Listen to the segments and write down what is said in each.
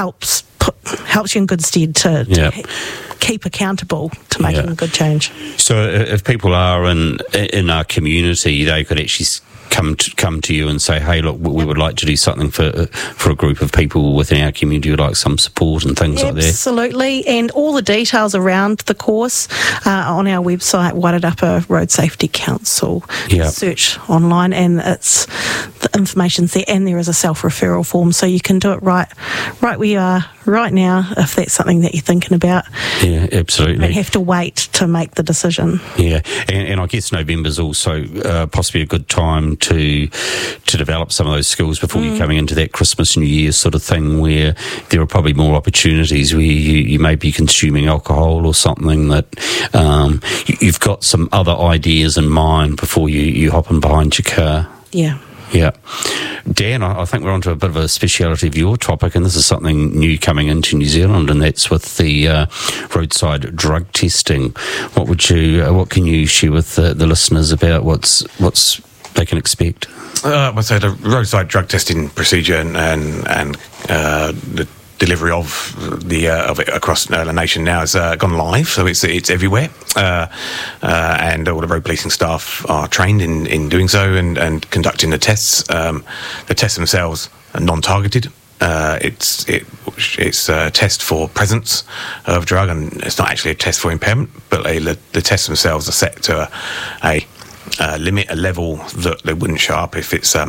helps you in good stead to keep accountable to making a good change. So if people are in our community, they could actually come to you and say, hey, look, we would like to do something for a group of people within our community who would like some support and things like that. Absolutely, and all the details around the course on our website, Wairarapa Road Safety Council. Search online and the information's there, and there is a self-referral form, so you can do it right where you are right now if that's something that you're thinking about. Yeah, absolutely. You don't have to wait to make the decision. Yeah, and I guess November's also possibly a good time to develop some of those skills before you're coming into that Christmas, New Year sort of thing, where there are probably more opportunities where you may be consuming alcohol or something that you've got some other ideas in mind before you hop in behind your car. Yeah. Yeah. Dan, I think we're onto a bit of a speciality of your topic, and this is something new coming into New Zealand, and that's with the roadside drug testing. What can you share with the listeners about what's they can expect? So the roadside drug testing procedure and the delivery of it across the nation now has gone live, so it's everywhere, and all the road policing staff are trained in doing so and conducting the tests. The tests themselves are non-targeted. It's a test for presence of drug, and it's not actually a test for impairment, but the tests themselves are set to a limit, a level that they wouldn't show up if it's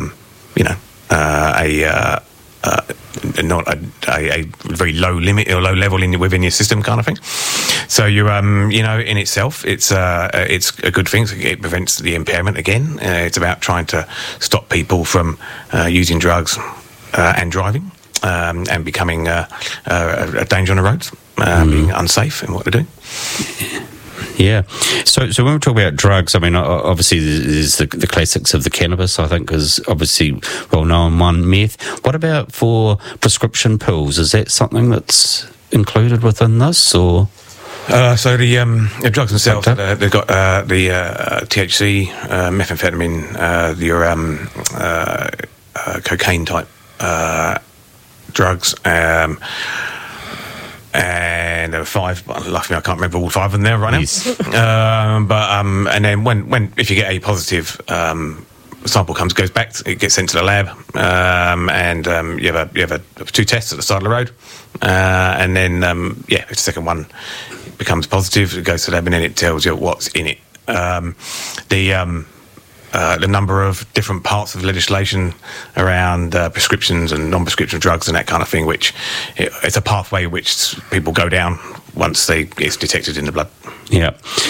not a very low limit or low level within your system kind of thing. So you're in itself it's a good thing. So it prevents the impairment again. It's about trying to stop people from using drugs and driving and becoming a danger on the roads, being unsafe in what they're doing. Yeah. So when we talk about drugs, I mean, obviously there's the classics of the cannabis, I think, is obviously well-known one, meth. What about for prescription pills? Is that something that's included within this, or...? So the drugs themselves, they've got the THC, methamphetamine, your cocaine-type drugs, and there were 5, but luckily I can't remember all 5 of them there right now. Yes. And then when if you get a positive sample goes back, it gets sent to the lab, and you have 2 tests at the side of the road, and then if the second one becomes positive, it goes to the lab, and then it tells you what's in it. The number of different parts of legislation around prescriptions and non-prescription drugs and that kind of thing, which it's a pathway which people go down once it's detected in the blood. Yeah.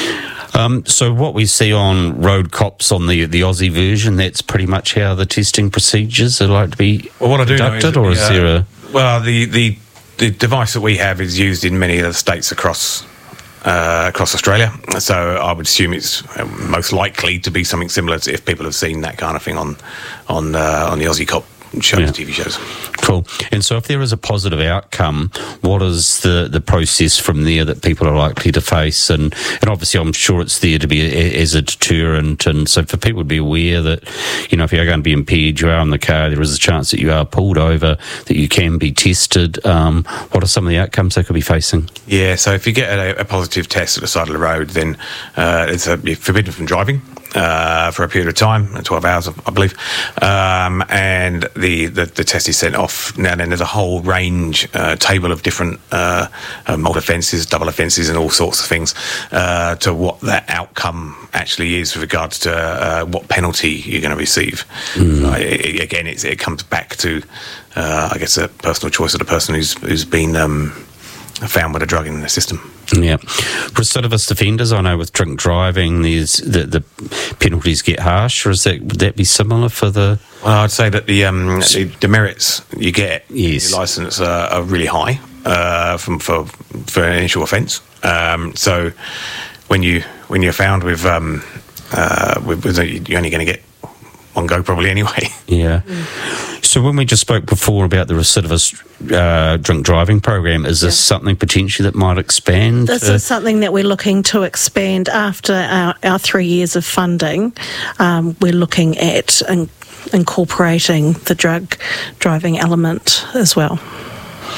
So what we see on Road Cops on the Aussie version, that's pretty much how the testing procedures are like to be conducted, or is there a... Well, the device that we have is used in many of the states across Australia, so I would assume it's most likely to be something similar to if people have seen that kind of thing on the Aussie Cop shows, TV shows. Cool. And so if there is a positive outcome, what is the process from there that people are likely to face? And obviously I'm sure it's there to be as a deterrent, and so for people to be aware that, if you're going to be impaired, you are in the car, there is a chance that you are pulled over, that you can be tested. What are some of the outcomes they could be facing? Yeah, so if you get a positive test at the side of the road, then you're forbidden from driving for a period of time, 12 hours, I believe, and the test is sent off. Now then, there's a whole range, table of different multi offences, double offences, and all sorts of things to what that outcome actually is with regards to what penalty you're going to receive. Again, it comes back to, I guess, a personal choice of the person who's been found with a drug in the system. Yeah. Recidivist offenders, I know with drink driving, there's the penalties get harsher. Would that be similar for the... Well, I'd say that the demerits you get in your licence are really high for an initial offence. So when you're found with you're only going to get one go probably anyway. Yeah. So when we just spoke before about the recidivist drink driving program, is this something potentially that might expand? This is something that we're looking to expand after our 3 years of funding. We're looking at incorporating the drug driving element as well.